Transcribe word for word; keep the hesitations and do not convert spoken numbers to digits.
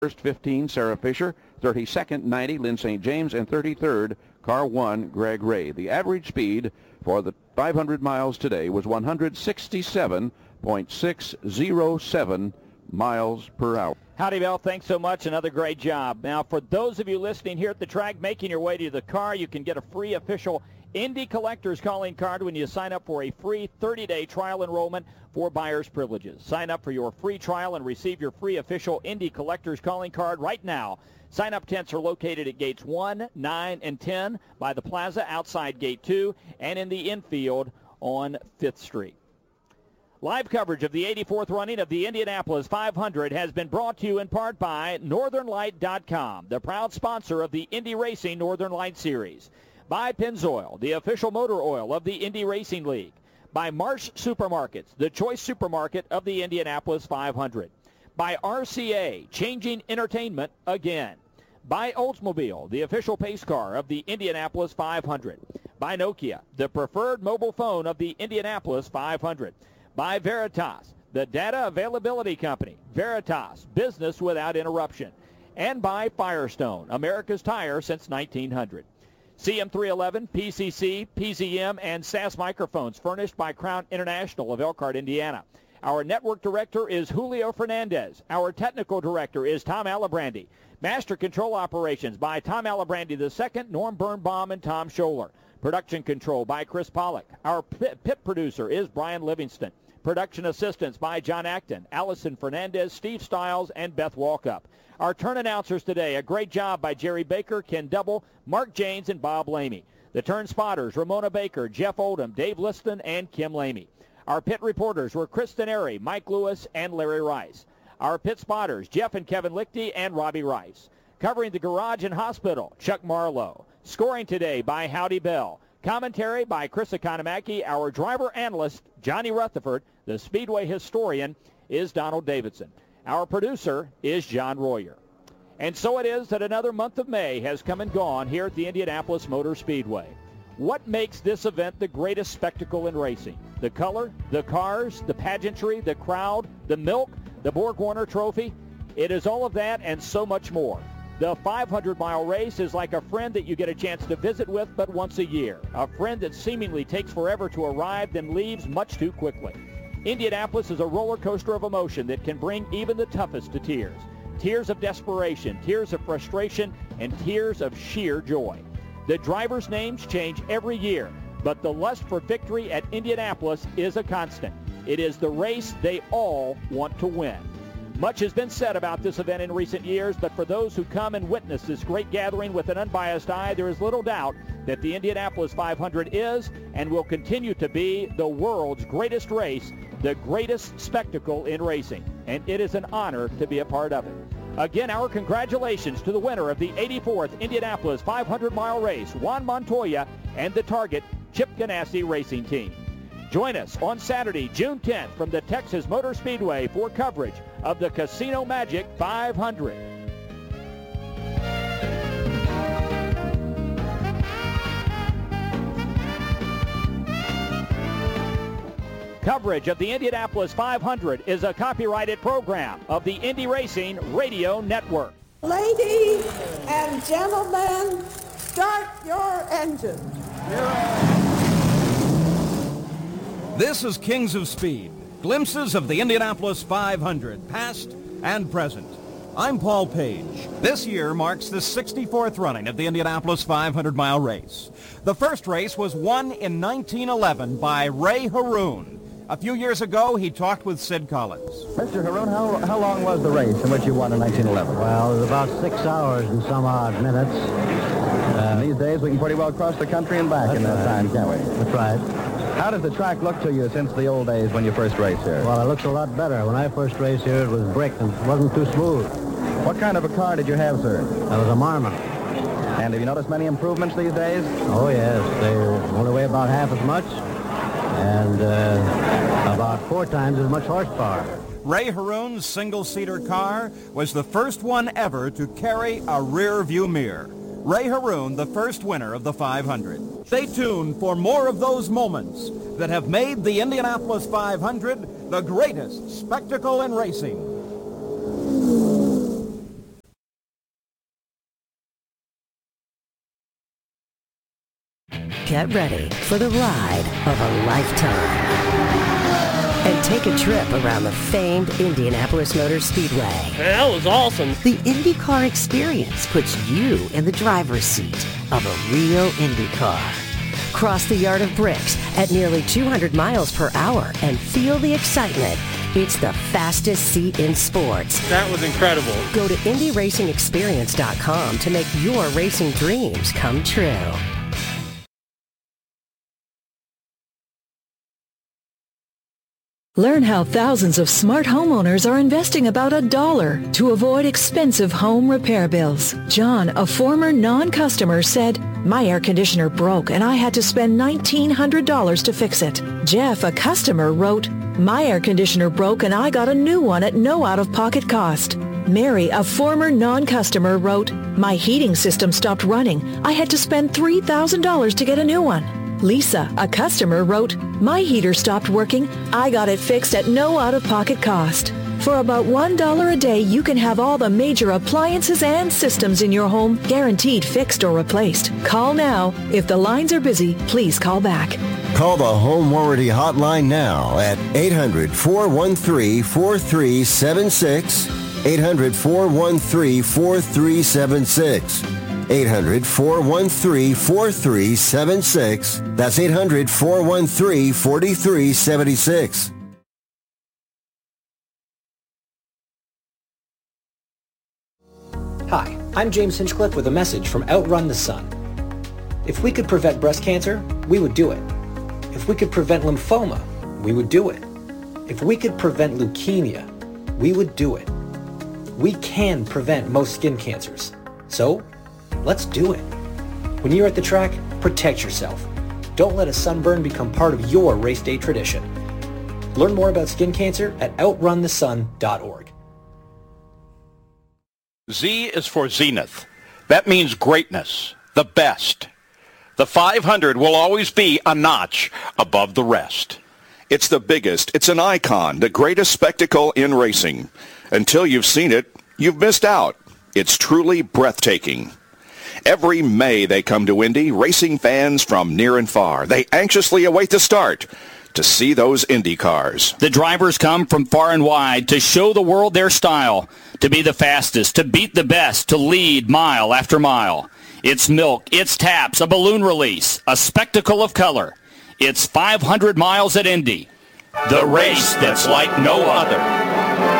First fifteen, Sarah Fisher. thirty-second, ninety, Lynn Saint James. And thirty-third, car one, Greg Ray. The average speed for the five hundred miles today was one hundred sixty-seven point six oh seven miles per hour. Howdy, Bill. Thanks so much. Another great job. Now, for those of you listening here at the track, making your way to the car, you can get a free official Indy Collectors calling card when you sign up for a free thirty-day trial enrollment for buyer's privileges. Sign up for your free trial and receive your free official Indy Collectors calling card right now. Sign-up tents are located at gates one, nine, and ten by the plaza outside gate two and in the infield on fifth street. Live coverage of the eighty-fourth running of the Indianapolis five hundred has been brought to you in part by Northern Light dot com, the proud sponsor of the Indy Racing Northern Light Series. By Pennzoil, the official motor oil of the Indy Racing League. By Marsh Supermarkets, the choice supermarket of the Indianapolis five hundred. By R C A, changing entertainment again. By Oldsmobile, the official pace car of the Indianapolis five hundred. By Nokia, the preferred mobile phone of the Indianapolis five hundred. By Veritas, the data availability company. Veritas, business without interruption. And by Firestone, America's tire since nineteen hundred. C M three eleven, P C C, P Z M, and S A S microphones furnished by Crown International of Elkhart, Indiana. Our network director is Julio Fernandez. Our technical director is Tom Alibrandi. Master control operations by Tom Alibrandi the second, Norm Birnbaum, and Tom Scholler. Production control by Chris Pollock. Our pit, pit producer is Brian Livingston. Production assistance by John Acton, Allison Fernandez, Steve Stiles, and Beth Walkup. Our turn announcers today, a great job by Jerry Baker, Ken Double, Mark Janes, and Bob Lamey. The turn spotters, Ramona Baker, Jeff Oldham, Dave Liston, and Kim Lamey. Our pit reporters were Kristen Airy, Mike Lewis, and Larry Rice. Our pit spotters, Jeff and Kevin Lichty and Robbie Rice. Covering the garage and hospital, Chuck Marlowe. Scoring today by Howdy Bell. Commentary by Chris Economaki. Our driver analyst, Johnny Rutherford. The Speedway historian is Donald Davidson. Our producer is John Royer. And so it is that another month of May has come and gone here at the Indianapolis Motor Speedway. What makes this event the greatest spectacle in racing? The color, the cars, the pageantry, the crowd, the milk, the Borg Warner Trophy? It is all of that and so much more. The five hundred mile race is like a friend that you get a chance to visit with but once a year. A friend that seemingly takes forever to arrive, then leaves much too quickly. Indianapolis is a roller coaster of emotion that can bring even the toughest to tears. Tears of desperation, tears of frustration, and tears of sheer joy. The drivers' names change every year, but the lust for victory at Indianapolis is a constant. It is the race they all want to win. Much has been said about this event in recent years, but for those who come and witness this great gathering with an unbiased eye, there is little doubt that the Indianapolis five hundred is and will continue to be the world's greatest race, the greatest spectacle in racing, and it is an honor to be a part of it. Again, our congratulations to the winner of the eighty-fourth Indianapolis five hundred mile race, Juan Montoya, and the Target Chip Ganassi Racing Team. Join us on Saturday, June tenth, from the Texas Motor Speedway for coverage of the Casino Magic five hundred. Coverage of the Indianapolis five hundred is a copyrighted program of the Indy Racing Radio Network. Ladies and gentlemen, start your engines. This is Kings of Speed, glimpses of the Indianapolis five hundred, past and present. I'm Paul Page. This year marks the sixty-fourth running of the Indianapolis five hundred mile race. The first race was won in nineteen eleven by Ray Haroon. A few years ago, he talked with Sid Collins. Mister Haroon, how, how long was the race in which you won in nineteen eleven? Well, it was about six hours and some odd minutes. Uh, these days, we can pretty well cross the country and back in that right. time, can't we? That's right. How does the track look to you since the old days when you first raced here? Well, it looks a lot better. When I first raced here, it was brick and it wasn't too smooth. What kind of a car did you have, sir? That was a Marmon. And have you noticed many improvements these days? Oh, yes. They only weigh about half as much and uh, about four times as much horsepower. Ray Haroon's single-seater car was the first one ever to carry a rear-view mirror. Ray Haroon, the first winner of the five hundred. Stay tuned for more of those moments that have made the Indianapolis five hundred the greatest spectacle in racing. Get ready for the ride of a lifetime. And take a trip around the famed Indianapolis Motor Speedway. That was awesome. The IndyCar experience puts you in the driver's seat of a real IndyCar. Cross the Yard of Bricks at nearly two hundred miles per hour and feel the excitement. It's the fastest seat in sports. That was incredible. Go to Indy Racing Experience dot com to make your racing dreams come true. Learn how thousands of smart homeowners are investing about a dollar to avoid expensive home repair bills. John, a former non-customer, said, "My air conditioner broke and I had to spend nineteen hundred dollars to fix it." Jeff, a customer, wrote, "My air conditioner broke and I got a new one at no out-of-pocket cost." Mary, a former non-customer, wrote, "My heating system stopped running. I had to spend three thousand dollars to get a new one." Lisa, a customer, wrote, "My heater stopped working. I got it fixed at no out-of-pocket cost." For about one dollar a day, you can have all the major appliances and systems in your home guaranteed fixed or replaced. Call now. If the lines are busy, please call back. Call the Home Warranty Hotline now at eight hundred, four one three, four three seven six, eight hundred, four one three, four three seven six. eight hundred, four one three, four three seven six. That's eight hundred, four one three, four three seven six. Hi, I'm James Hinchcliffe with a message from Outrun the Sun. If we could prevent breast cancer, we would do it. If we could prevent lymphoma, we would do it. If we could prevent leukemia, we would do it. We can prevent most skin cancers. So, let's do it. When you're at the track, protect yourself. Don't let a sunburn become part of your race day tradition. Learn more about skin cancer at outrun the sun dot org. Z is for Zenith. That means greatness, the best. The five hundred will always be a notch above the rest. It's the biggest. It's an icon, the greatest spectacle in racing. Until you've seen it, you've missed out. It's truly breathtaking. Every May they come to Indy, racing fans from near and far. They anxiously await the start to see those Indy cars. The drivers come from far and wide to show the world their style, to be the fastest, to beat the best, to lead mile after mile. It's milk, it's taps, a balloon release, a spectacle of color. It's five hundred miles at Indy, the race that's like no other.